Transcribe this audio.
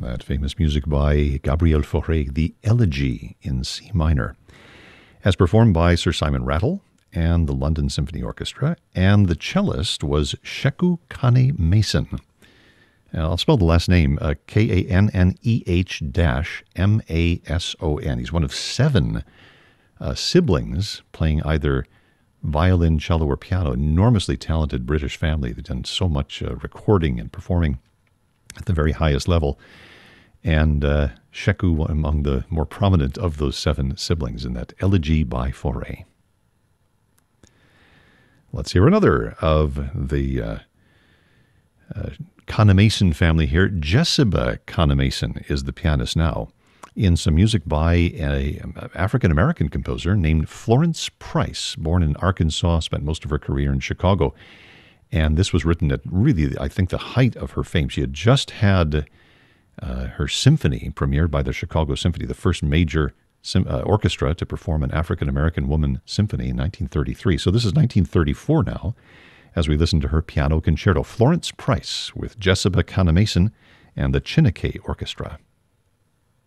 that famous music by Gabriel Fauré, the Elegy in C minor, as performed by Sir Simon Rattle and the London Symphony Orchestra, and the cellist was Sheku Kane Mason. I'll spell the last name, Kanneh-Mason. He's one of 7 siblings playing either violin, cello, or piano. Enormously talented British family. They've done so much recording and performing at the very highest level. And Sheku among the more prominent of those 7 siblings in that Elegy by Fauré. Let's hear another of the Kane Mason family here. Jessica Kane Mason is the pianist now, in some music by an African-American composer named Florence Price, born in Arkansas, spent most of her career in Chicago. And this was written at really, I think, the height of her fame. She had just had her symphony premiered by the Chicago Symphony, the first major orchestra to perform an African-American woman symphony in 1933. So this is 1934 now, as we listen to her piano concerto. Florence Price with Jessica Kane Mason and the Chineke Orchestra.